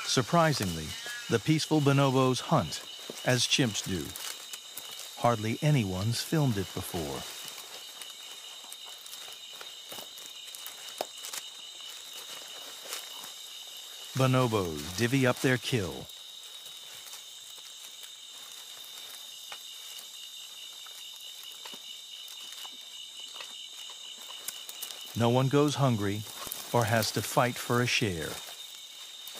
Surprisingly, the peaceful bonobos hunt, as chimps do. Hardly anyone's filmed it before. Bonobos divvy up their kill. No one goes hungry or has to fight for a share.